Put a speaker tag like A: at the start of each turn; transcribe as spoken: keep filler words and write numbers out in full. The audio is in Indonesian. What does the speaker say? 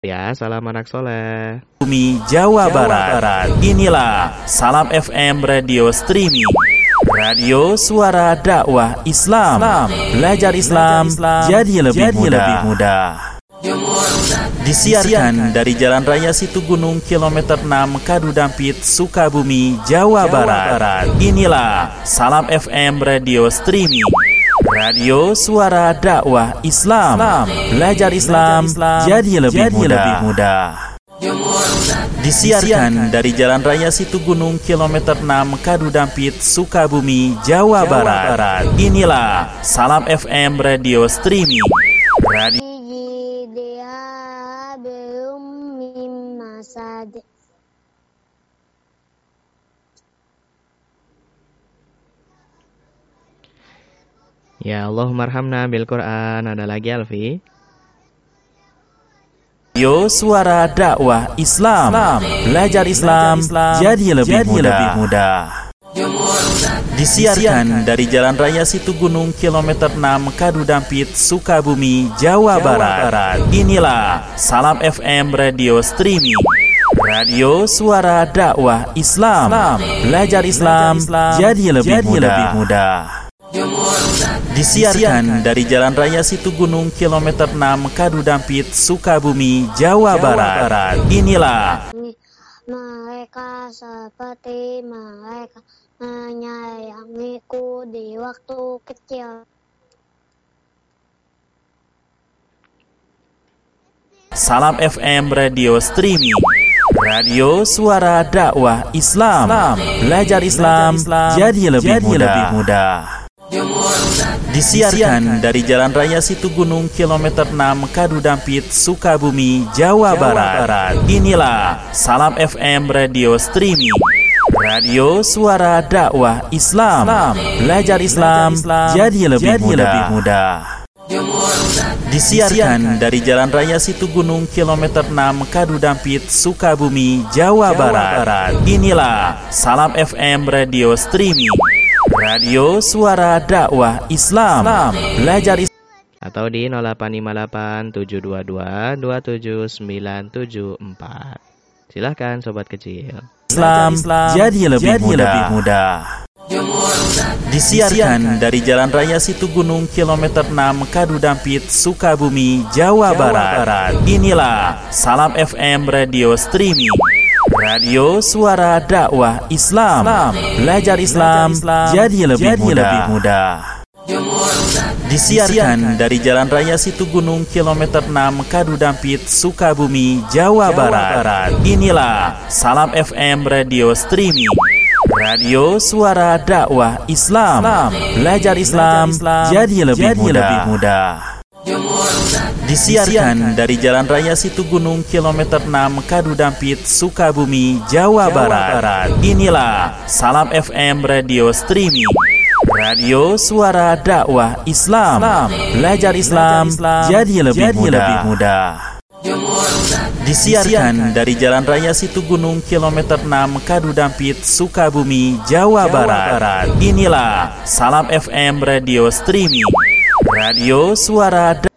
A: Ya, salam anak soleh.
B: Bumi Jawa, Jawa Barat. Barat. Inilah Salam F M Radio Streaming, radio suara dakwah Islam. Islam. Belajar Islam, Islam jadi lebih jadi mudah. Lebih mudah. Disiarkan dari Jalan Raya Situ Gunung kilometer enam Kadudampit, Sukabumi, Jawa, Jawa Barat. Barat. Inilah Salam F M Radio Streaming, radio suara dakwah Islam. Islam. Belajar Islam, Islam jadi lebih jadi mudah. Lebih mudah. Disiarkan dari Jalan Raya Situ Gunung kilometer enam Kadudampit, Sukabumi, Jawa, Jawa Barat. Barat. Inilah Salam F M Radio Streaming, radio
A: Ya, Allahumma arhamna bil Quran. Ada lagi, Alfi?
B: Yo, suara dakwah Islam. Islam. Belajar Islam, Islam jadi lebih jadi mudah. Lebih mudah. Disiarkan dari Jalan Raya Situ Gunung kilometer enam Kadudampit, Sukabumi, Jawa, Jawa Barat. Barat. Inilah Salam F M Radio Streaming, radio suara dakwah Islam. Islam. Belajar Islam, Islam jadi lebih jadi mudah. Lebih mudah. Disiarkan dari Jalan Raya Situ Gunung kilometer enam Kadudampit, Sukabumi, Jawa, Jawa Barat. Barat. Inilah
C: mereka seperti mereka menyayangiku di waktu kecil.
B: Salam F M Radio Streaming, radio suara dakwah Islam. Islam. Belajar Islam, Islam jadi lebih jadi mudah. Lebih mudah. Disiarkan dari Jalan Raya Situ Gunung kilometer enam Kadudampit, Sukabumi, Jawa, Jawa Barat. Barat. Inilah Salam F M Radio Streaming, radio suara dakwah Islam. Islam. Belajar Islam, Islam jadi lebih jadi mudah. Lebih mudah. Disiarkan dari Jalan Raya Situ Gunung kilometer enam Kadudampit, Sukabumi, Jawa, Jawa Barat. Barat. Inilah Salam F M Radio Streaming, radio suara dakwah Islam. Islam. Belajar Islam.
A: Atau di nol delapan lima delapan tujuh dua dua dua tujuh sembilan tujuh empat. Silahkan sobat kecil.
B: Islam, Islam jadi lebih jadi mudah. Lebih mudah. Disiarkan dari Jalan Raya Situ Gunung kilometer enam Kadudampit, Sukabumi, Jawa, Jawa Barat. Barat. Inilah Salam F M Radio Streaming, radio suara dakwah Islam. Islam. Belajar Islam, Islam jadi lebih jadi mudah. Lebih mudah. Disiarkan dari Jalan Raya Situ Gunung kilometer enam Kadudampit, Sukabumi, Jawa, Jawa Barat. Barat. Inilah Salam F M Radio Streaming, radio suara dakwah Islam. Islam. Belajar Islam, Islam jadi lebih jadi mudah. Lebih mudah. Disiarkan dari Jalan Raya Situ Gunung kilometer enam Kadudampit, Sukabumi, Jawa, Jawa Barat. Barat. Inilah Salam F M Radio Streaming, radio suara dakwah Islam. Islam. Belajar Islam, Islam jadi lebih jadi mudah. Lebih mudah. Disiarkan dari Jalan Raya Situ Gunung kilometer enam Kadudampit, Sukabumi, Jawa, Jawa Barat. Barat. Inilah Salam F M Radio Streaming, radio suara dakwah